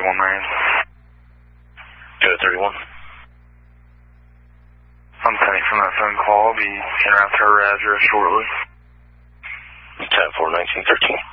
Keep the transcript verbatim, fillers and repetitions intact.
thirty-one Marion. Go thirty-one. I'm pending from that phone call. I'll be in around her address shortly. ten four nineteen thirteen.